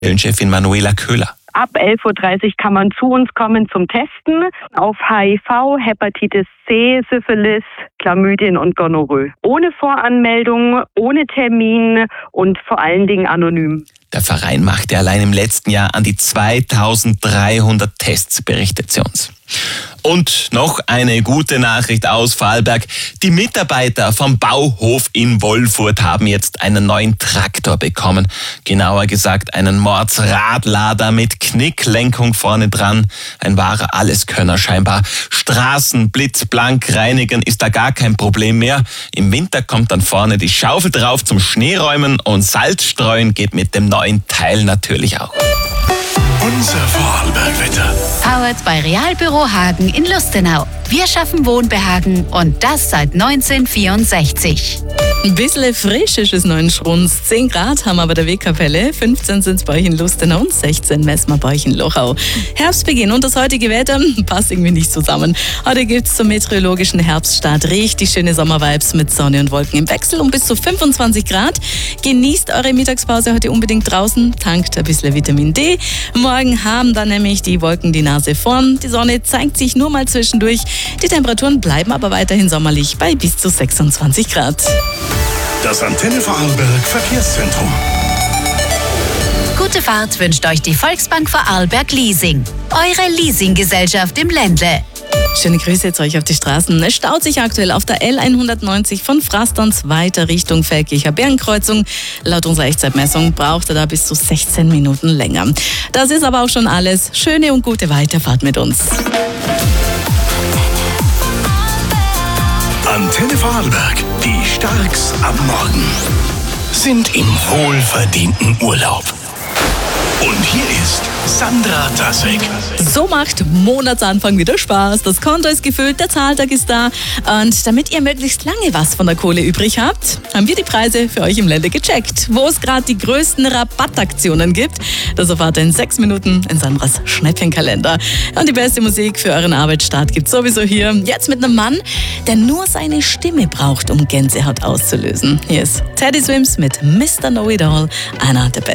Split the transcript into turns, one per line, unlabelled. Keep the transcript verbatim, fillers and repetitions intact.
Chefin Manuela Köhler.
Ab elf Uhr dreißig kann man zu uns kommen zum Testen auf H I V, Hepatitis C, Syphilis, Chlamydien und Gonorrhoe. Ohne Voranmeldung, ohne Termin und vor allen Dingen anonym.
Der Verein machte allein im letzten Jahr an die zweitausenddreihundert Tests, berichtet sie uns. Und noch eine gute Nachricht aus Vorarlberg. Die Mitarbeiter vom Bauhof in Wolfurt haben jetzt einen neuen Traktor bekommen. Genauer gesagt einen Mordsradlader mit Knicklenkung vorne dran. Ein wahrer Alleskönner scheinbar. Straßen blitzblank reinigen ist da gar kein Problem mehr. Im Winter kommt dann vorne die Schaufel drauf zum Schneeräumen und Salzstreuen geht mit dem neuen Teil natürlich auch.
Unser Vorarlbergwetter.
Powered bei Realbüro Hagen in Lustenau. Wir schaffen Wohnbehagen und das seit neunzehnhundertvierundsechzig.
Ein bisschen frisch ist es noch in Schrunz. zehn Grad haben wir bei der Wegkapelle, fünfzehn sind es bei euch in Lustenau und sechzehn messen wir bei euch in Lochau. Herbstbeginn und das heutige Wetter passt irgendwie nicht zusammen. Heute gibt es zum meteorologischen Herbststart richtig schöne Sommervibes mit Sonne und Wolken im Wechsel um bis zu fünfundzwanzig Grad. Genießt eure Mittagspause heute unbedingt draußen, tankt ein bisschen Vitamin D. Morgen haben dann nämlich die Wolken die Nase vorn. Die Sonne zeigt sich nur mal zwischendurch. Die Temperaturen bleiben aber weiterhin sommerlich bei bis zu sechsundzwanzig Grad.
Das Antenne Vorarlberg Verkehrszentrum.
Gute Fahrt wünscht euch die Volksbank Vorarlberg Leasing. Eure Leasinggesellschaft im Ländle.
Schöne Grüße jetzt euch auf die Straßen. Es staut sich aktuell auf der L hundertneunzig von Frasterns weiter Richtung Feldkircher Bergenkreuzung. Laut unserer Echtzeitmessung braucht er da bis zu sechzehn Minuten länger. Das ist aber auch schon alles. Schöne und gute Weiterfahrt mit uns.
Antenne Vorarlberg, die Starks am Morgen, sind im wohlverdienten Urlaub. Und hier ist Sandra Tasek.
So macht Monatsanfang wieder Spaß. Das Konto ist gefüllt, der Zahltag ist da. Und damit ihr möglichst lange was von der Kohle übrig habt, haben wir die Preise für euch im Ländle gecheckt. Wo es gerade die größten Rabattaktionen gibt, das erfahrt ihr in sechs Minuten in Sandras Schnäppchenkalender. Und die beste Musik für euren Arbeitsstart gibt's sowieso hier. Jetzt mit einem Mann, der nur seine Stimme braucht, um Gänsehaut auszulösen. Hier ist Teddy Swims mit Mister Know It All, einer der besten.